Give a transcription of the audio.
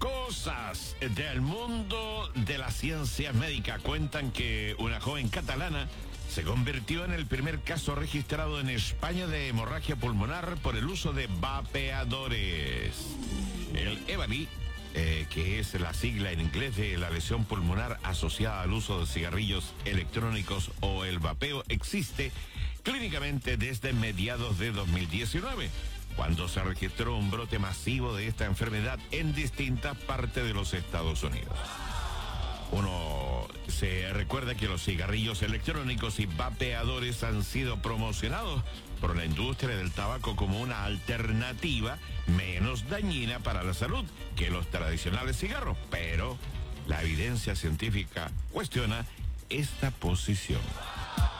Cosas del mundo de la ciencia médica cuentan que una joven catalana se convirtió en el primer caso registrado en España de hemorragia pulmonar por el uso de vapeadores. El EVAPI, que es la sigla en inglés de la lesión pulmonar asociada al uso de cigarrillos electrónicos o el vapeo, existe clínicamente desde mediados de 2019, cuando se registró un brote masivo de esta enfermedad en distintas partes de los Estados Unidos. Uno se recuerda que los cigarrillos electrónicos y vapeadores han sido promocionados por la industria del tabaco como una alternativa menos dañina para la salud que los tradicionales cigarros, pero la evidencia científica cuestiona esta posición.